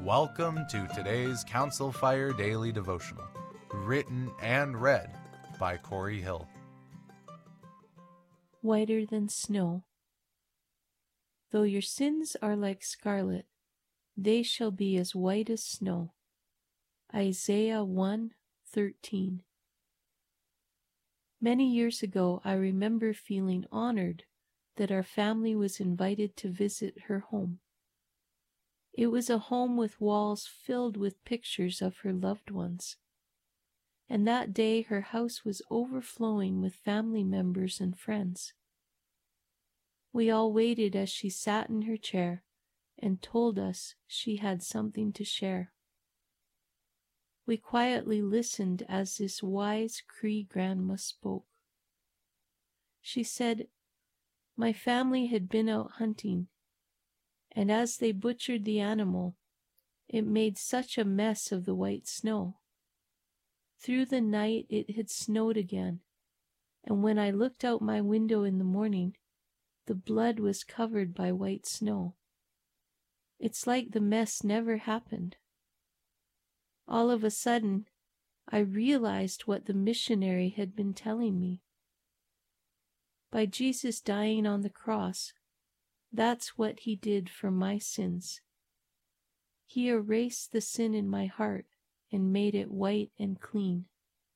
Welcome to today's Council Fire Daily Devotional, written and read by Corey Hill. Whiter than snow. Though your sins are like scarlet, they shall be as white as snow. Isaiah 1:13. Many years ago, I remember feeling honored that our family was invited to visit her home. It was a home with walls filled with pictures of her loved ones. And that day her house was overflowing with family members and friends. We all waited as she sat in her chair and told us she had something to share. We quietly listened as this wise Cree grandma spoke. She said, "My family had been out hunting, and as they butchered the animal, it made such a mess of the white snow. Through the night it had snowed again, and when I looked out my window in the morning, the blood was covered by white snow. It's like the mess never happened. All of a sudden, I realized what the missionary had been telling me. By Jesus dying on the cross, that's what he did for my sins. He erased the sin in my heart and made it white and clean."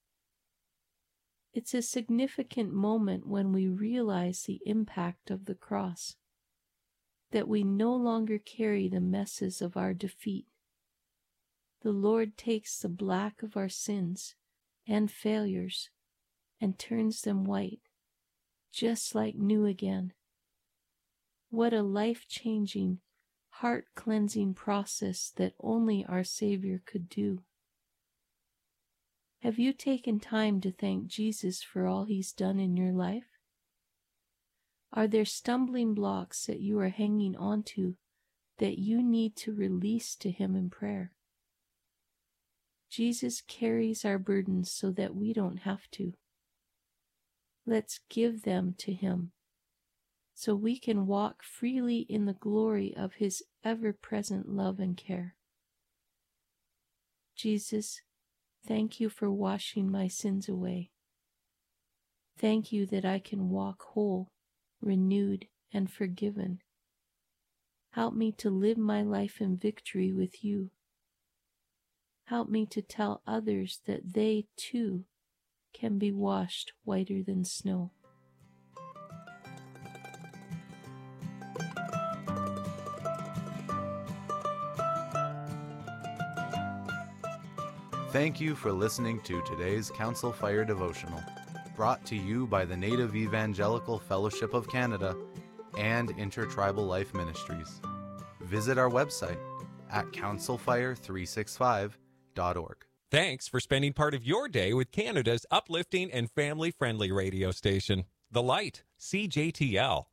It's a significant moment when we realize the impact of the cross, that we no longer carry the messes of our defeat. The Lord takes the black of our sins and failures and turns them white, just like new again. What a life-changing, heart-cleansing process that only our Savior could do. Have you taken time to thank Jesus for all he's done in your life? Are there stumbling blocks that you are hanging onto that you need to release to him in prayer? Jesus carries our burdens so that we don't have to. Let's give them to him so we can walk freely in the glory of his ever-present love and care. Jesus, thank you for washing my sins away. Thank you that I can walk whole, renewed, and forgiven. Help me to live my life in victory with you. Help me to tell others that they, too, can be washed whiter than snow. Thank you for listening to today's Council Fire Devotional, brought to you by the Native Evangelical Fellowship of Canada and Intertribal Life Ministries. Visit our website at councilfire365.org. Thanks for spending part of your day with Canada's uplifting and family-friendly radio station, The Light, CJTL.